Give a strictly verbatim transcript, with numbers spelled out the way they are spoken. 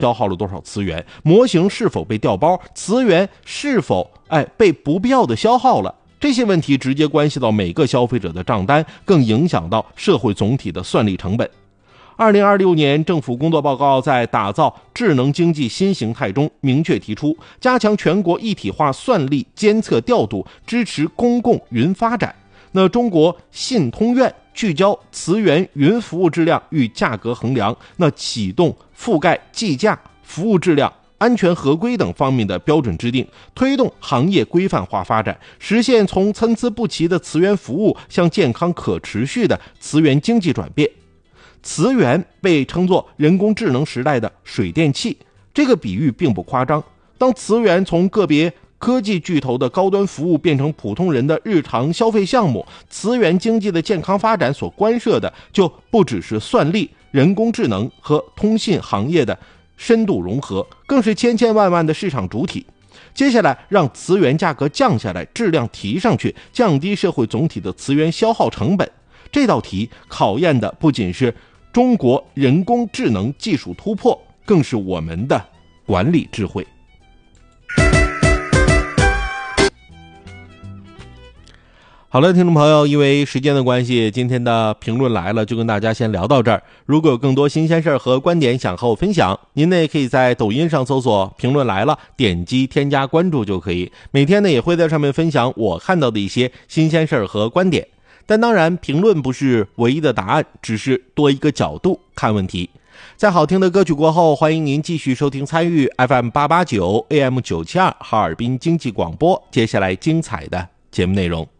消耗了多少资源，模型是否被调包，资源是否哎被不必要的消耗了。这些问题直接关系到每个消费者的账单，更影响到社会总体的算力成本。二零二六年政府工作报告在打造智能经济新形态中明确提出，加强全国一体化算力监测调度，支持公共云发展。那中国信通院聚焦磁源云服务质量与价格衡量，那启动覆盖计价、服务质量、安全合规等方面的标准制定，推动行业规范化发展，实现从参差不齐的磁源服务向健康可持续的磁源经济转变。磁源被称作人工智能时代的水电气，这个比喻并不夸张。当磁源从个别科技巨头的高端服务变成普通人的日常消费项目，磁源经济的健康发展所关涉的就不只是算力、人工智能和通信行业的深度融合，更是千千万万的市场主体。接下来让磁源价格降下来，质量提上去，降低社会总体的磁源消耗成本，这道题考验的不仅是中国人工智能技术突破，更是我们的管理智慧。好了，听众朋友，因为时间的关系，今天的评论来了就跟大家先聊到这儿。如果有更多新鲜事儿和观点想和我分享，您呢也可以在抖音上搜索评论来了，点击添加关注就可以。每天呢也会在上面分享我看到的一些新鲜事儿和观点。但当然，评论不是唯一的答案，只是多一个角度看问题。在好听的歌曲过后，欢迎您继续收听参与 F M 八八九 A M 九七二哈尔滨经济广播，接下来精彩的节目内容。